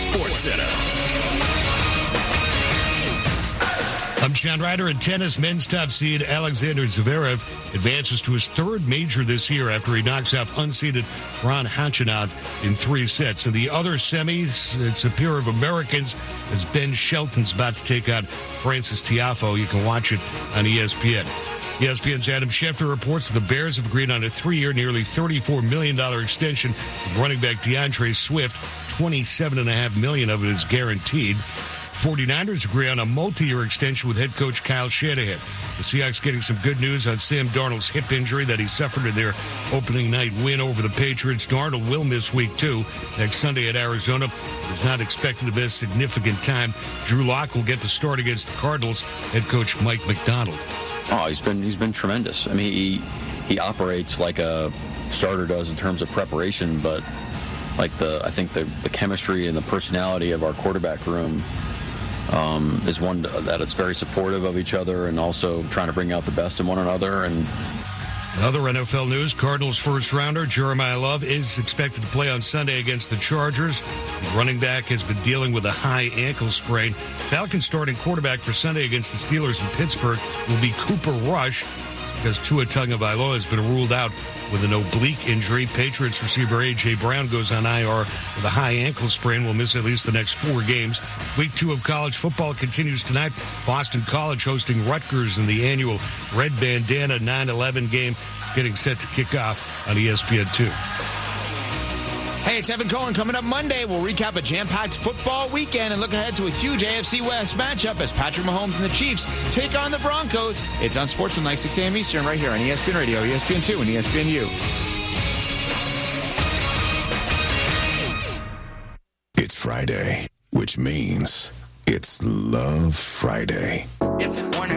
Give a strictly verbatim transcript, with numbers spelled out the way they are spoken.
Sports Center. I'm John Ryder. In tennis, men's top seed Alexander Zverev advances to his third major this year after he knocks off unseeded Ron Khachanov in three sets. In the other semis, it's a pair of Americans as Ben Shelton's about to take on Francis Tiafoe. You can watch it on E S P N. E S P N's Adam Schefter reports that the Bears have agreed on a three-year, nearly thirty-four million dollars extension with running back DeAndre Swift. twenty-seven point five million dollars of it is guaranteed. forty-niners agree on a multi-year extension with head coach Kyle Shanahan. The Seahawks getting some good news on Sam Darnold's hip injury that he suffered in their opening night win over the Patriots. Darnold will miss week two next Sunday at Arizona. Is not expected to miss significant time. Drew Lock will get the start against the Cardinals. Head coach Mike McDonald. Oh, he's been he's been tremendous. I mean, he he operates like a starter does in terms of preparation, but like the I think the, the chemistry and the personality of our quarterback room um, is one that it's very supportive of each other and also trying to bring out the best in one another. And other N F L news, Cardinals first rounder Jeremiah Love is expected to play on Sunday against the Chargers. The running back has been dealing with a high ankle sprain. Falcons starting quarterback for Sunday against the Steelers in Pittsburgh will be Cooper Rush because Tua Tagovailoa has been ruled out with an oblique injury. Patriots receiver A J. Brown goes on I R with a high ankle sprain. Will miss at least the next four games. Week two of college football continues tonight. Boston College hosting Rutgers in the annual Red Bandana nine eleven game. It's getting set to kick off on E S P N two. Hey, it's Evan Cohen. Coming up Monday, we'll recap a jam-packed football weekend and look ahead to a huge A F C West matchup as Patrick Mahomes and the Chiefs take on the Broncos. It's on Sportsmanlike, six a.m. Eastern, right here on E S P N Radio, E S P N two, and E S P N U. It's Friday, which means it's Love Friday. If